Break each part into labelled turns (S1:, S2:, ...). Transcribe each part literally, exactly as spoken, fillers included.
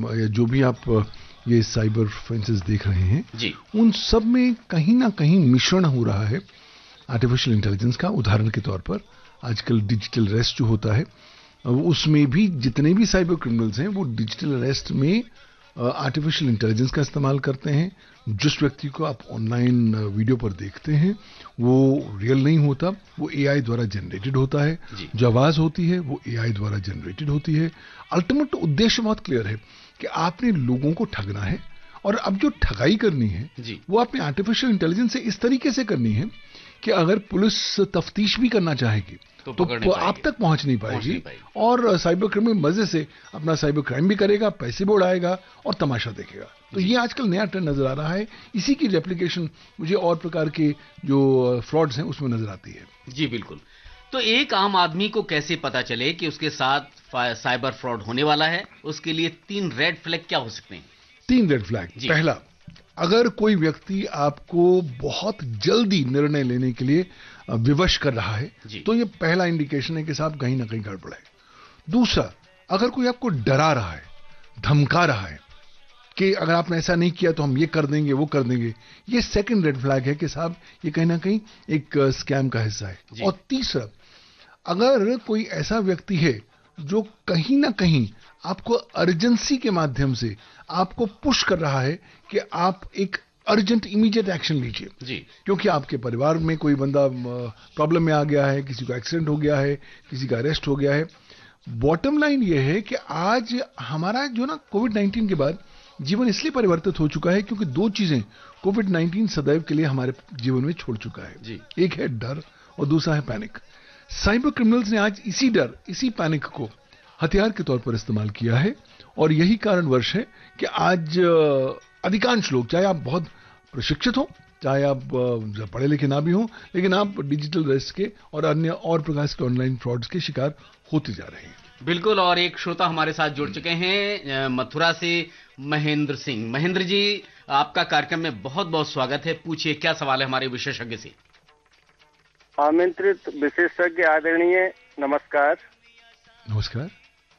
S1: या जो भी आप ये साइबर ऑफेंसेस देख रहे हैं
S2: जी,
S1: उन सब में कहीं ना कहीं मिश्रण हो रहा है आर्टिफिशियल इंटेलिजेंस का। उदाहरण के तौर पर आजकल डिजिटल अरेस्ट जो होता है उसमें भी जितने भी साइबर क्रिमिनल्स हैं वो डिजिटल अरेस्ट में आर्टिफिशियल इंटेलिजेंस का इस्तेमाल करते हैं। जिस व्यक्ति को आप ऑनलाइन वीडियो पर देखते हैं वो रियल नहीं होता, वो एआई द्वारा जनरेटेड होता है। जो आवाज़ होती है वो एआई द्वारा जनरेटेड होती है। अल्टीमेट उद्देश्य बहुत क्लियर है कि आपने लोगों को ठगना है, और अब जो ठगाई करनी है वो आपने आर्टिफिशियल इंटेलिजेंस से इस तरीके से करनी है कि अगर पुलिस तफ्तीश भी करना चाहेगी तो, तो आप तक पहुंच नहीं पाएगी, नहीं पाएगी। और साइबर क्रिमिनल मजे से अपना साइबर क्राइम भी करेगा, पैसे भी उड़ाएगा और तमाशा देखेगा। तो ये आजकल नया ट्रेंड नजर आ रहा है। इसी की रेप्लिकेशन मुझे और प्रकार के जो फ्रॉड्स हैं उसमें नजर आती है।
S2: जी बिल्कुल। तो एक आम आदमी को कैसे पता चले कि उसके साथ साइबर फ्रॉड होने वाला है? उसके लिए तीन रेड फ्लैग क्या हो सकते हैं?
S1: तीन रेड फ्लैग। पहला, अगर कोई व्यक्ति आपको बहुत जल्दी निर्णय लेने के लिए विवश कर रहा है तो ये पहला इंडिकेशन है कि साहब कहीं ना कहीं गड़बड़ है। दूसरा, अगर कोई आपको डरा रहा है, धमका रहा है कि अगर आपने ऐसा नहीं किया तो हम ये कर देंगे, वो कर देंगे, ये सेकंड रेड फ्लैग है कि साहब ये कहीं ना कहीं एक स्कैम का हिस्सा है। और तीसरा, अगर कोई ऐसा व्यक्ति है जो कहीं ना कहीं आपको अर्जेंसी के माध्यम से आपको पुश कर रहा है कि आप एक अर्जेंट इमीडिएट एक्शन लीजिए, क्योंकि आपके परिवार में कोई बंदा प्रॉब्लम में आ गया है, किसी को एक्सीडेंट हो गया है, किसी का अरेस्ट हो गया है। बॉटम लाइन ये है कि आज हमारा जो ना कोविड नाइन्टीन के बाद जीवन इसलिए परिवर्तित हो चुका है क्योंकि दो चीजें कोविड नाइन्टीन सदैव के लिए हमारे जीवन में छोड़ चुका है जी। एक है डर और दूसरा है पैनिक। साइबर क्रिमिनल्स ने आज इसी डर, इसी पैनिक को हथियार के तौर पर इस्तेमाल किया है, और यही कारणवश है कि आज अधिकांश लोग, चाहे आप बहुत प्रशिक्षित हो, चाहे आप पढ़े लिखे ना भी हो, लेकिन आप डिजिटल अरेस्ट के और अन्य और प्रकार के ऑनलाइन फ्रॉड्स के शिकार होते जा रहे हैं।
S2: बिल्कुल। और एक श्रोता हमारे साथ जुड़ चुके हैं मथुरा से, महेंद्र सिंह। महेंद्र जी, आपका कार्यक्रम में बहुत बहुत स्वागत है। पूछिए, क्या सवाल है हमारे विशेषज्ञ से?
S3: आमंत्रित विशेषज्ञ आदरणीय, नमस्कार।
S1: नमस्कार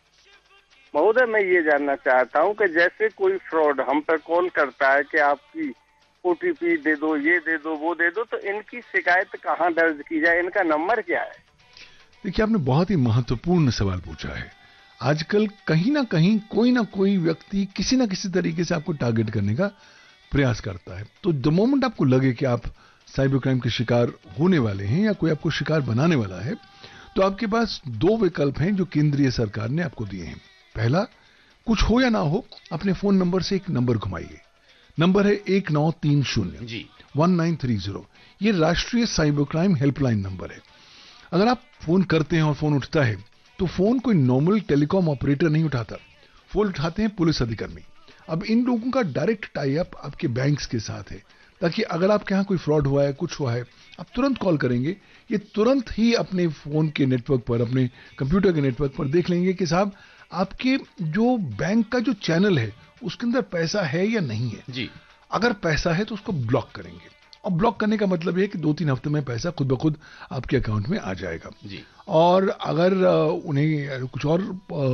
S3: महोदय, मैं ये जानना चाहता हूँ कि जैसे कोई फ्रॉड हम पर कॉल करता है कि आपकी ओटीपी दे दो, ये दे दो, वो दे दो, तो इनकी शिकायत कहाँ दर्ज की जाए? इनका नंबर क्या है?
S1: देखिए, आपने बहुत ही महत्वपूर्ण सवाल पूछा है। आजकल कहीं ना कहीं कोई ना कोई व्यक्ति किसी ना किसी तरीके से आपको टारगेट करने का प्रयास करता है। तो द मोमेंट आपको लगे कि आप साइबर क्राइम के शिकार होने वाले हैं या कोई आपको शिकार बनाने वाला है, तो आपके पास दो विकल्प हैं जो केंद्रीय सरकार ने आपको दिए हैं। पहला, कुछ हो या ना हो, अपने फोन नंबर से एक नंबर घुमाइए। नंबर है एक नौ तीन शून्य
S2: जी
S1: वन नाइन थ्री जीरो। ये राष्ट्रीय साइबर क्राइम हेल्पलाइन नंबर है। अगर आप फोन करते हैं और फोन उठता है तो फोन कोई नॉर्मल टेलीकॉम ऑपरेटर नहीं उठाता, फोन उठाते हैं पुलिस अधिकारी। अब इन लोगों का डायरेक्ट टाई अप आपके बैंक्स के साथ है, ताकि अगर आपके यहाँ कोई फ्रॉड हुआ है, कुछ हुआ है, आप तुरंत कॉल करेंगे, ये तुरंत ही अपने फोन के नेटवर्क पर, अपने कंप्यूटर के नेटवर्क पर देख लेंगे कि साहब आपके जो बैंक का जो चैनल है उसके अंदर पैसा है या नहीं है
S2: जी।
S1: अगर पैसा है तो उसको ब्लॉक करेंगे, और ब्लॉक करने का मतलब है कि दो तीन हफ्ते में पैसा खुद ब खुद आपके अकाउंट में आ जाएगा
S2: जी।
S1: और अगर उन्हें कुछ और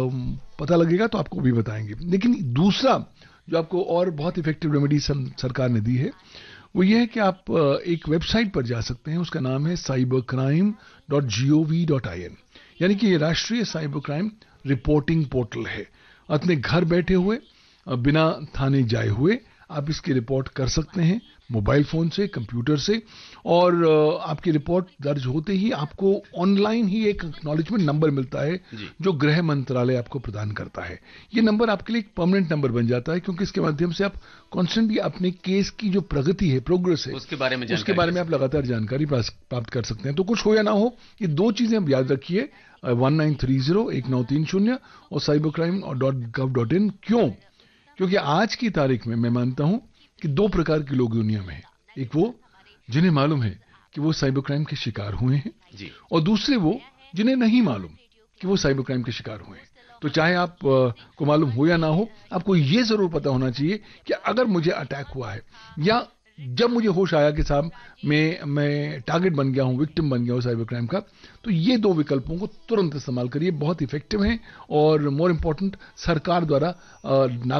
S1: पता लगेगा तो आपको भी बताएंगे। लेकिन दूसरा जो आपको और बहुत इफेक्टिव रेमेडी सरकार ने दी है वो ये है कि आप एक वेबसाइट पर जा सकते हैं, उसका नाम है cyber crime dot G O V dot I N, यानी कि ये राष्ट्रीय साइबर क्राइम रिपोर्टिंग पोर्टल है। अपने घर बैठे हुए, बिना थाने जाए हुए आप इसकी रिपोर्ट कर सकते हैं मोबाइल फोन से, कंप्यूटर से, और आपकी रिपोर्ट दर्ज होते ही आपको ऑनलाइन ही एक एक्नॉलेजमेंट नंबर मिलता है जो गृह मंत्रालय आपको प्रदान करता है। ये नंबर आपके लिए एक परमानेंट नंबर बन जाता है, क्योंकि इसके माध्यम से आप कॉन्स्टेंटली अपने केस की जो प्रगति है, प्रोग्रेस है,
S2: उसके बारे में
S1: उसके बारे में आप लगातार जानकारी प्राप्त कर सकते हैं। तो कुछ हो या ना हो, ये दो चीजें आप याद रखिए, वन नाइन थ्री जीरो एक नौ तीन शून्य और cyber crime dot gov dot in. क्यों? क्योंकि आज की तारीख में मैं मानता हूं कि दो प्रकार के लोग दुनिया में हैं। एक वो जिन्हें मालूम है कि वो साइबर क्राइम के शिकार हुए हैं
S2: जी।
S1: और दूसरे वो जिन्हें नहीं मालूम कि वो साइबर क्राइम के शिकार हुए हैं। तो चाहे आप को मालूम हो या ना हो, आपको ये जरूर पता होना चाहिए कि अगर मुझे अटैक हुआ है या जब मुझे होश आया कि साहब मैं मैं टारगेट बन गया हूं, विक्टिम बन गया हूं साइबर क्राइम का, तो ये दो विकल्पों को तुरंत इस्तेमाल करिए, बहुत इफेक्टिव हैं और मोर इंपॉर्टेंट सरकार द्वारा